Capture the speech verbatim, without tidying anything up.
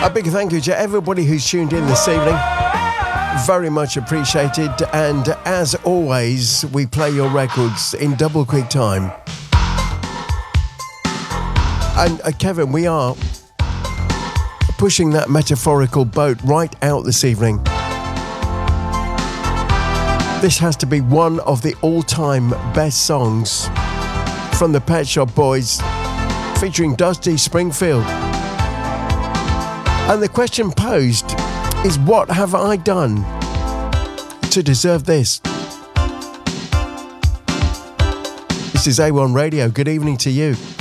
A big thank you to everybody who's tuned in this evening. Very much appreciated. And as always, we play your records in double quick time. And uh, Kevin, we are pushing that metaphorical boat right out this evening. This has to be one of the all-time best songs from the Pet Shop Boys, featuring Dusty Springfield. And the question posed is, what have I done to deserve this? This is A one Radio. Good evening to you.